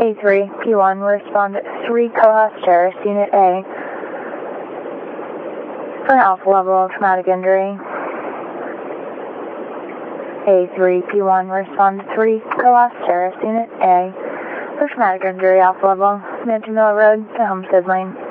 A3, P1, respond 3 Cohos Terrace, Unit A, for an alpha level of traumatic injury. A3, P1, respond 3 Cohos Terrace, Unit A, for traumatic injury, alpha level, Mansion Mill Road to Homestead Lane.